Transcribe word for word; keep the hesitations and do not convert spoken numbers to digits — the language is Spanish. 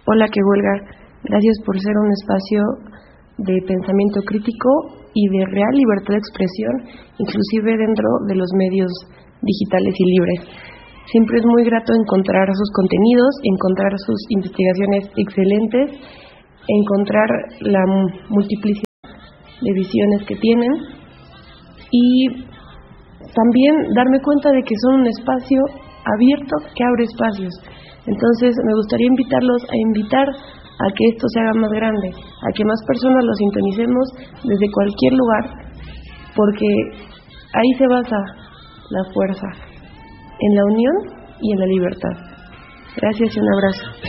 Hola, que huelga. Gracias por ser un espacio de pensamiento crítico y de real libertad de expresión, inclusive dentro de los medios digitales y libres. Siempre es muy grato encontrar sus contenidos, encontrar sus investigaciones excelentes, encontrar la multiplicidad de visiones que tienen y también darme cuenta de que son un espacio abierto que abre espacios. Entonces me gustaría invitarlos a invitar a que esto se haga más grande, a que más personas lo sintonicemos desde cualquier lugar, porque ahí se basa la fuerza, en la unión y en la libertad. Gracias y un abrazo.